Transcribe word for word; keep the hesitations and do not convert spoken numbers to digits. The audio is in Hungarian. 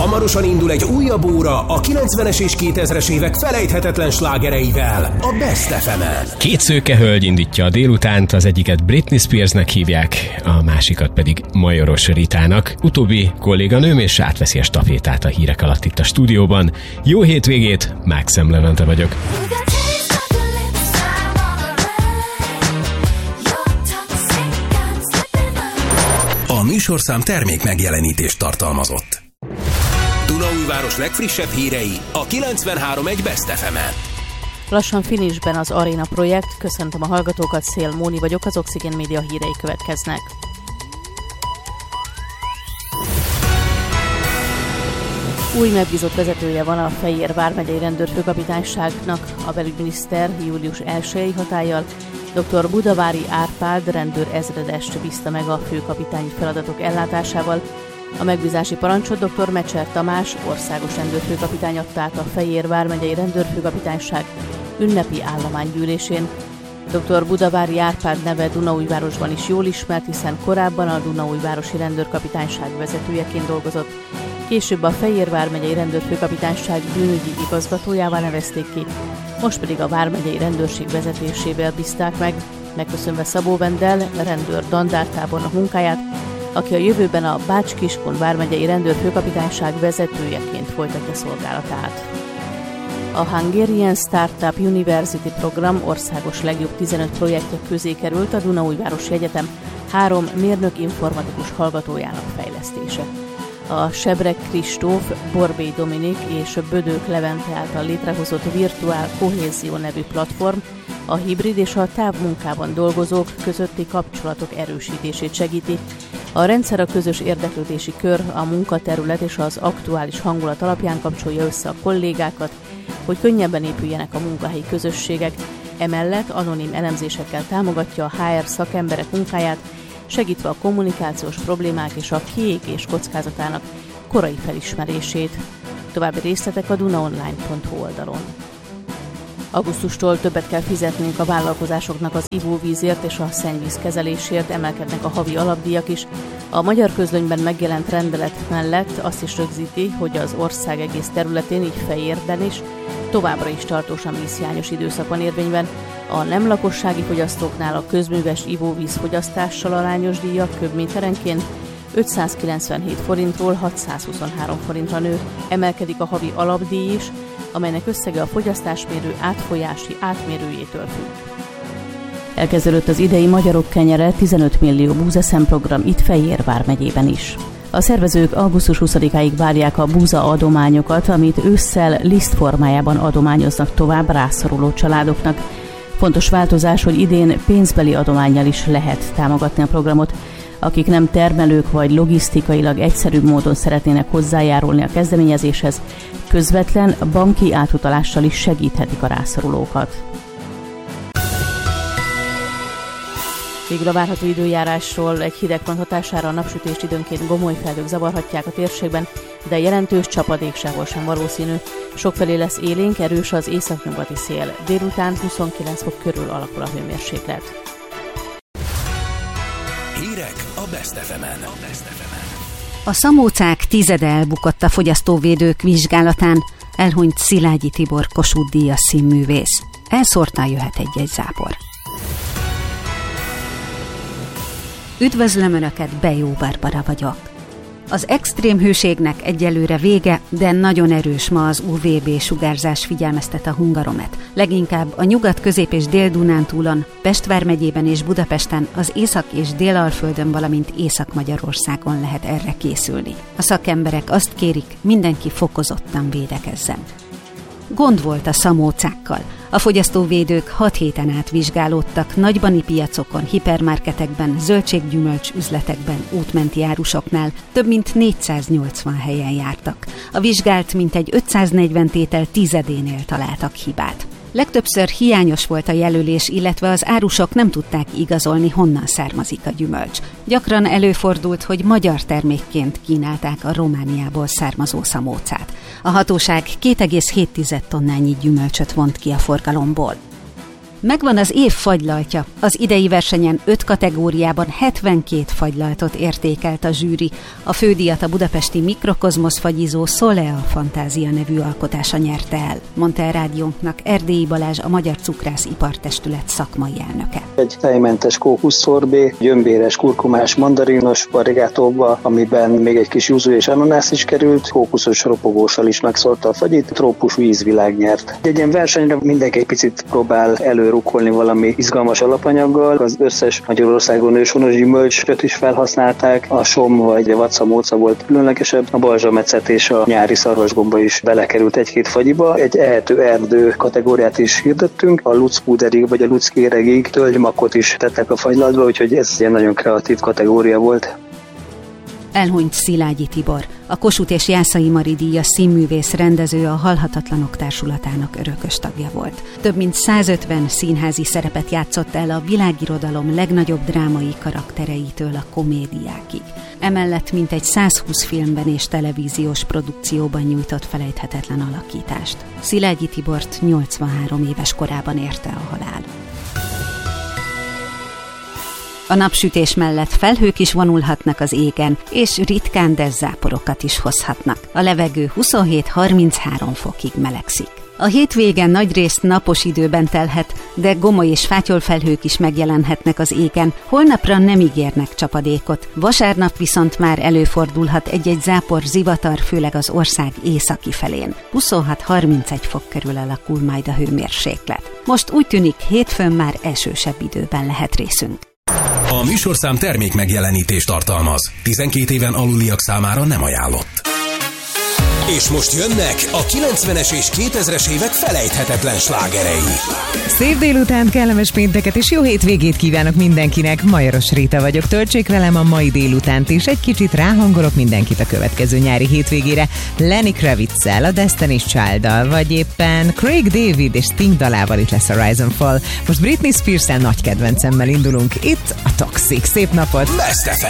Hamarosan indul egy újabb óra a kilencvenes és kétezres évek felejthetetlen slágereivel a Best ef emen. Két szőke hölgy indítja a délutánt, az egyiket Britney Spearsnek hívják, a másikat pedig Majoros Ritának. Utóbbi kolléganőm és átveszi a stafétát a hírek alatt itt a stúdióban. Jó hétvégét, Mákszem Levente vagyok. A műsorszám termék megjelenítést tartalmazott. Dunaújváros legfrissebb hírei a kilencvenhárom egy Best ef emen. Lassan finishben az Aréna projekt. Köszöntöm a hallgatókat, Szél Móni vagyok, az Oxygen Média hírei következnek. Új megbízott vezetője van a Fejér vármegyei rendőrfőkapitányságnak, a belügyminiszter július elsejei hatállyal dr. Budavári Árpád rendőr ezredest bízta meg a főkapitányi feladatok ellátásával. A megbízási parancsot dr. Mecser Tamás országos rendőrfőkapitány adta át a Fejér vármegyei rendőrfőkapitányság ünnepi állománygyűlésén. dr. Budavári Árpád neve Dunaújvárosban is jól ismert, hiszen korábban a Dunaújvárosi rendőrkapitányság vezetőjeként dolgozott. Később a Fejér vármegyei rendőrfőkapitányság bűnügyi igazgatójává nevezték ki, most pedig a vármegyei rendőrség vezetésével bízták meg, megköszönve Szabó Vendel rendőr dandártábornok munkáját, aki a jövőben a Bács-Kiskun vármegyei rendőrfőkapitányság vezetőjeként folytatja szolgálatát. A Hungarian Startup University program országos legjobb tizenöt projektje közé került a Dunaújvárosi Egyetem három mérnök informatikus hallgatójának fejlesztése. A Sebreg Kristóf, Borbély Dominik és Bödők Levente által létrehozott Virtuál Kohézió nevű platform a hibrid és a távmunkában dolgozók közötti kapcsolatok erősítését segíti. A rendszer a közös érdeklődési kör, a munkaterület és az aktuális hangulat alapján kapcsolja össze a kollégákat, hogy könnyebben épüljenek a munkahelyi közösségek. Emellett anonim elemzésekkel támogatja a há er szakemberek munkáját, segítve a kommunikációs problémák és a kiégés kockázatának korai felismerését. További részletek a dunaonline pont hu oldalon. Augusztustól többet kell fizetnünk a vállalkozásoknak az ivóvízért és a szennyvíz kezelésért, emelkednek a havi alapdíjak is. A Magyar Közlönyben megjelent rendelet mellett azt is rögzíti, hogy az ország egész területén, így Fejérben is, továbbra is tartósan vízhiányos időszak van érvényben. A nem lakossági fogyasztóknál a közműves ivóvíz fogyasztással arányos díjak köbméterenként ötszázkilencvenhét forintról hatszázhuszonhárom forintra nő, emelkedik a havi alapdíj is, amelynek összege a fogyasztásmérő átfolyási átmérőjétől függ. Elkezdődött az idei Magyarok Kenyere tizenöt millió búzaszem program itt Fejér vármegyében is. A szervezők augusztus huszadikáig várják a búza adományokat, amit ősszel liszt formájában adományoznak tovább rászoruló családoknak. Fontos változás, hogy idén pénzbeli adománnyal is lehet támogatni a programot. Akik nem termelők vagy logisztikailag egyszerűbb módon szeretnének hozzájárulni a kezdeményezéshez, közvetlen banki átutalással is segíthetik a rászorulókat. Végül a várható időjárásról: egy hidegfront hatására a napsütést időnként gomoly felhők zavarhatják a térségben, de jelentős csapadék sehol sem valószínű. Sokfelé lesz élénk, erős az északnyugati szél. Délután huszonkilenc fok körül alakul a hőmérséklet. Hírek a Best ef emen. A szamócák tizede elbukott a fogyasztóvédők vizsgálatán, elhunyt Szilágyi Tibor Kossuth-díjas színművész. Elszórtan jöhet egy-egy zápor. Üdvözlöm Önöket, Bejó Barbara vagyok. Az extrém hőségnek egyelőre vége, de nagyon erős ma az u vé bé sugárzás, figyelmeztet a Hungaromet. Leginkább a Nyugat-, Közép- és Dél-Dunántúlon, Pest vármegyében és Budapesten, az Észak- és Dél-Alföldön, valamint Észak-Magyarországon lehet erre készülni. A szakemberek azt kérik, mindenki fokozottan védekezzen. Gond volt a szamócákkal. A fogyasztóvédők hat héten át vizsgálódtak nagybani piacokon, hipermarketekben, zöldséggyümölcs üzletekben, útmenti árusoknál, több mint négyszáznyolcvan helyen jártak. A vizsgált mintegy ötszáznegyven tétel tizedénél találtak hibát. Legtöbbször hiányos volt a jelölés, illetve az árusok nem tudták igazolni, honnan származik a gyümölcs. Gyakran előfordult, hogy magyar termékként kínálták a Romániából származó szamócát. A hatóság két egész hét tonnányi gyümölcsöt vont ki a forgalomból. Megvan az év fagylajtja. Az idei versenyen öt kategóriában hetvenkét fagylaltot értékelt a zsűri. A fődíjat a budapesti Mikrokozmosz fagyizó Solea Fantázia nevű alkotása nyerte el, mondta a rádiónknak Erdélyi Balázs, a Magyar Cukrász Ipartestület szakmai elnöke. Egy tejmentes kókuszszorbé, gyömbéres, kurkumás, mandarinos varigátóba, amiben még egy kis yuzu és ananász is került, kókuszos ropogóssal is megszórta a fagyit, trópusú ízvilág nyert. Egy ilyen versenyre mindenki egy picit próbál előrukkolni valami izgalmas alapanyaggal. Az összes Magyarországon őshonos gyümölcsöt is felhasználták, a som vagy a vaca-móca volt különlegesebb, a balzsamecet és a nyári szarvasgomba is belekerült egy-két fagyiba. Egy ehető erdő kategóriát is hirdettünk, a luckpúderig vagy a luckkéregig tölgymakot is tettek a fagylaltba, úgyhogy ez egy nagyon kreatív kategória volt. Elhunyt Szilágyi Tibor, a Kossuth és Jászai Mari díjas színművész, rendező, a Halhatatlanok Társulatának örökös tagja volt. Több mint százötven színházi szerepet játszott el a világirodalom legnagyobb drámai karaktereitől a komédiákig. Emellett mintegy százhúsz filmben és televíziós produkcióban nyújtott felejthetetlen alakítást. Szilágyi Tibort nyolcvanhárom éves korában érte a halál. A napsütés mellett felhők is vonulhatnak az égen, és ritkán, de záporokat is hozhatnak. A levegő huszonhét-harminchárom fokig melegszik. A hétvégen nagyrészt napos időben telhet, de gomoly és fátyolfelhők is megjelenhetnek az égen. Holnapra nem ígérnek csapadékot. Vasárnap viszont már előfordulhat egy-egy zápor, zivatar, főleg az ország északi felén. huszonhat-harmincegy fok körül alakul majd a hőmérséklet. Most úgy tűnik, hétfőn már esősebb időben lehet részünk. A műsorszám termék megjelenítést tartalmaz. tizenkét éven aluliak számára nem ajánlott. És most jönnek a kilencvenes és kétezres évek felejthetetlen slágerei. Szép délután, kellemes pénteket és jó hétvégét kívánok mindenkinek. Majoros Rita vagyok, töltsék velem a mai délutánt, és egy kicsit ráhangolok mindenkit a következő nyári hétvégére. Lenny Kravitz-szel, a Destiny's Child-dal, vagy éppen Craig David és Sting dalával itt lesz a Rise and Fall. Most Britney Spears-szel nagy kedvencemmel indulunk itt a Toxic. Szép napot! Best ef em.